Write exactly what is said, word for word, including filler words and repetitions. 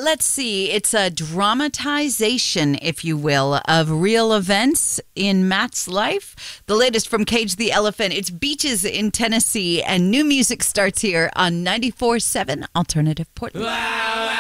let's see. It's a dramatization, if you will, of real events in Matt's life. The latest from Cage the Elephant. It's Beaches in Tennessee, and new music starts here on ninety-four point seven Alternative Portland.